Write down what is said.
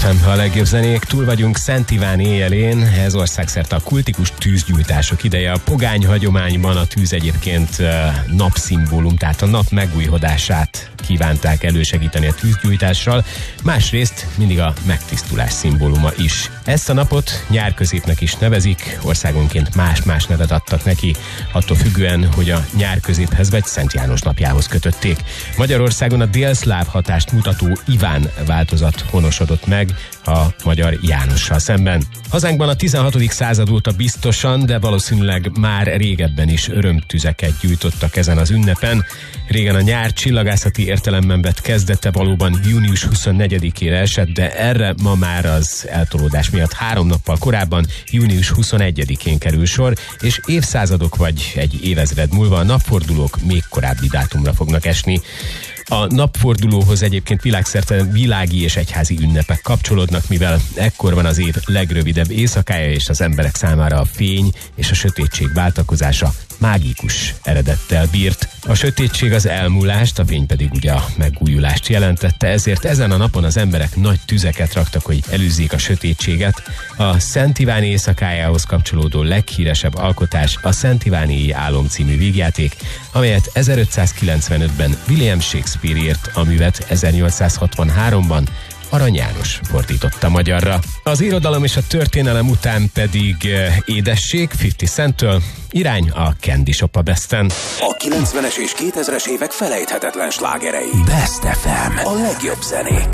FM, a legjobb zenék. Túl vagyunk Szent Iván éjjelén, ez országszerte a kultikus tűzgyújtások ideje. A pogány hagyományban a tűz egyébként napszimbólum, tehát a nap megújhodását kívánták elősegíteni a tűzgyújtással, másrészt mindig a megtisztulás szimbóluma is. Ezt a napot nyárközépnek is nevezik, országonként más-más nevet adtak neki, attól függően, hogy a nyárközéphez vagy Szent János napjához kötötték. Magyarországon a délszláv hatást mutató Iván változat honosodott meg a magyar Jánossal szemben. Hazánkban a 16. század óta biztosan, de valószínűleg már régebben is örömtüzeket gyújtottak ezen az ünnepen. Régen a nyár csillagászati értelemben vett kezdete valóban június 24-ére esett, de erre ma már az eltolódás miatt 3 nappal korábban, június 21-én kerül sor, és évszázadok vagy egy évezred múlva a napfordulók még korábbi dátumra fognak esni. A napfordulóhoz egyébként világszerte világi és egyházi ünnepek kapcsolódnak, mivel ekkor van az év legrövidebb éjszakája, és az emberek számára a fény és a sötétség váltakozása mágikus eredettel bírt. A sötétség az elmúlást, a fény pedig ugye a megújulást jelentette, ezért ezen a napon az emberek nagy tüzeket raktak, hogy elűzzék a sötétséget. A Szent Iván éjszakájához kapcsolódó leghíresebb alkotás a Szent Iváni álom című vígjáték, amelyet 1595-ben William Shakespeare írt, a művet 1863-ban Arany János fordította magyarra. Az irodalom és a történelem után pedig édesség 50 Centtől, irány a Candy Shop a Besten. A 90-es és 2000-es évek felejthetetlen slágerei. Best FM. A legjobb zenék.